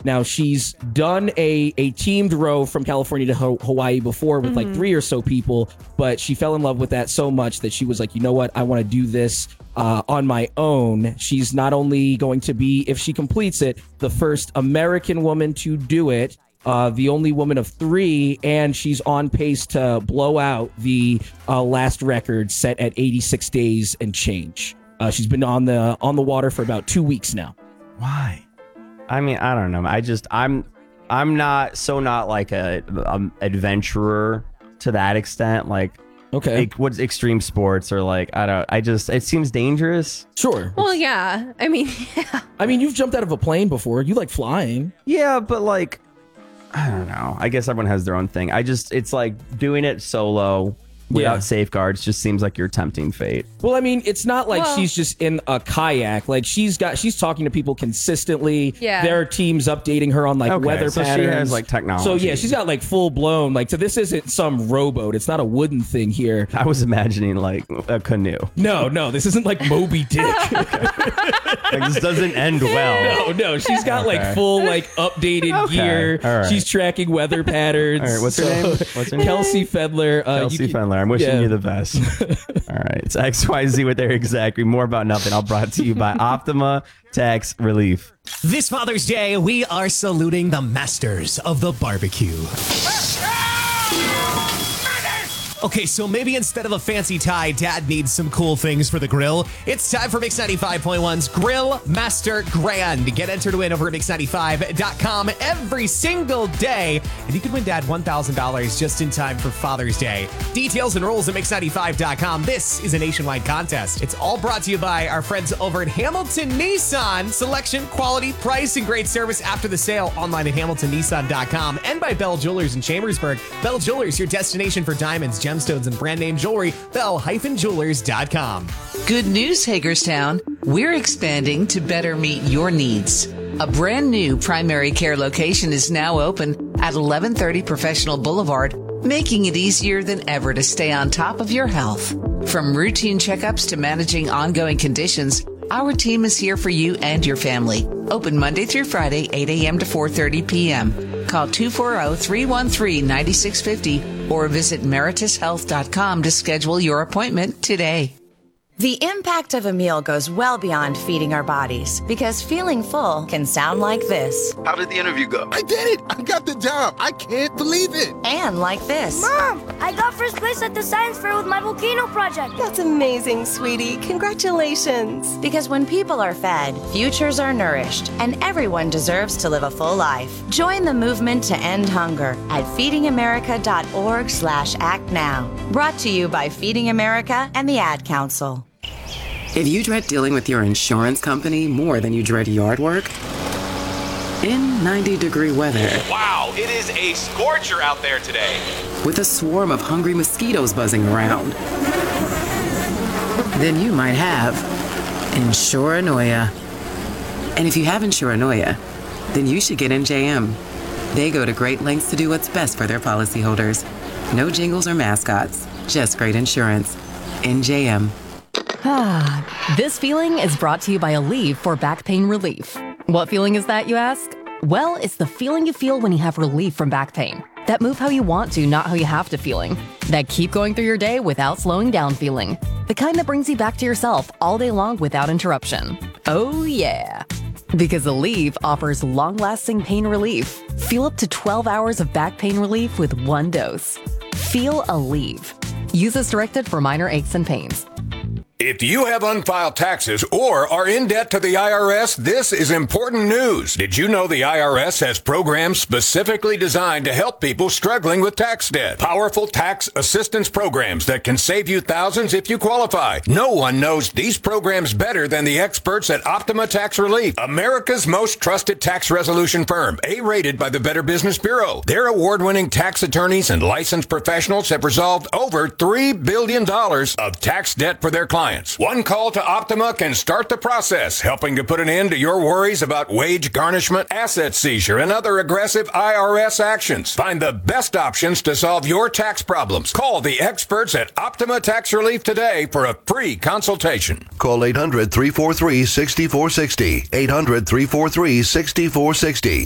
Now, she's done a teamed row from California to Hawaii before with like 3 or so people, but she fell in love with that so much that she was like, you know what, I want to do this on my own. She's not only going to be, if she completes it, the first American woman to do it, the only woman of 3, and she's on pace to blow out the last record set at 86 days and change. She's been on the water for about 2 weeks now. Why? I mean, I don't know. I'm not like a adventurer to that extent. Like, okay, what's extreme sports or like, it seems dangerous. Sure. Well, yeah. I mean, you've jumped out of a plane before. You like flying. Yeah, but like, I don't know. I guess everyone has their own thing. It's like doing it solo without safeguards just seems like you're tempting fate. Well, I mean, it's not like she's just in a kayak. Like she's talking to people consistently. Yeah. There are teams updating her on like weather so patterns. She has like technology. So yeah, she's got like full blown like. So this isn't some rowboat. It's not a wooden thing here. I was imagining like a canoe. No, this isn't like Moby Dick. Like, this doesn't end well. No, she's got like full like updated gear. All right. She's tracking weather patterns. All right, what's her name? Kelsey Fedler. Kelsey Fedler. I'm wishing you the best. All right, it's XYZ with Eric Zachary. More about nothing. All brought to you by Optima Tax Relief. This Father's Day, we are saluting the masters of the barbecue. Okay, so maybe instead of a fancy tie, Dad needs some cool things for the grill. It's time for Mix 95.1's Grill Master Grand. Get entered to win over at Mix95.com every single day, and you can win Dad $1,000 just in time for Father's Day. Details and rules at Mix95.com. This is a nationwide contest. It's all brought to you by our friends over at Hamilton Nissan. Selection, quality, price, and great service after the sale online at HamiltonNissan.com, and by Bell Jewelers in Chambersburg. Bell Jewelers, your destination for diamonds, gemstones, and brand name jewelry. Bell-Jewelers.com. Good news, Hagerstown. We're expanding to better meet your needs. A brand new primary care location is now open at 1130 Professional Boulevard, making it easier than ever to stay on top of your health. From routine checkups to managing ongoing conditions, our team is here for you and your family. Open Monday through Friday, 8 a.m. to 4:30 p.m. Call 240-313-9650 or visit meritushealth.com to schedule your appointment today. The impact of a meal goes well beyond feeding our bodies, because feeling full can sound like this. How did the interview go? I did it! I got the job! I can't believe it! And like this. Mom, I got first place at the science fair with my volcano project. That's amazing, sweetie. Congratulations. Because when people are fed, futures are nourished, and everyone deserves to live a full life. Join the movement to end hunger at feedingamerica.org/act now. Brought to you by Feeding America and the Ad Council. If you dread dealing with your insurance company more than you dread yard work, in 90-degree weather. Wow, it is a scorcher out there today. With a swarm of hungry mosquitoes buzzing around, then you might have Insuranoia. And if you have Insuranoia, then you should get NJM. They go to great lengths to do what's best for their policyholders. No jingles or mascots, just great insurance. NJM. This feeling is brought to you by Aleve for back pain relief. What feeling is that, you ask? Well, it's the feeling you feel when you have relief from back pain. That move how you want to, not how you have to feeling. That keep going through your day without slowing down feeling. The kind that brings you back to yourself all day long without interruption. Oh yeah. Because Aleve offers long-lasting pain relief. Feel up to 12 hours of back pain relief with one dose. Feel Aleve. Use as directed for minor aches and pains. If you have unfiled taxes or are in debt to the IRS, this is important news. Did you know the IRS has programs specifically designed to help people struggling with tax debt? Powerful tax assistance programs that can save you thousands if you qualify. No one knows these programs better than the experts at Optima Tax Relief, America's most trusted tax resolution firm, A-rated by the Better Business Bureau. Their award-winning tax attorneys and licensed professionals have resolved over $3 billion of tax debt for their clients. One call to Optima can start the process, helping to put an end to your worries about wage garnishment, asset seizure, and other aggressive IRS actions. Find the best options to solve your tax problems. Call the experts at Optima Tax Relief today for a free consultation. Call 800-343-6460. 800-343-6460.